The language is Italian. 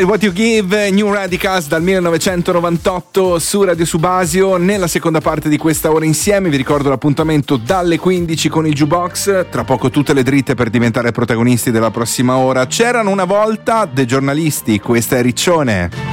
Get What You Give, New Radicals dal 1998 su Radio Subasio. Nella seconda parte di questa ora insieme vi ricordo l'appuntamento dalle 15 con il Jukebox, tra poco tutte le dritte per diventare protagonisti della prossima ora. C'erano una volta dei giornalisti, questa è Riccione.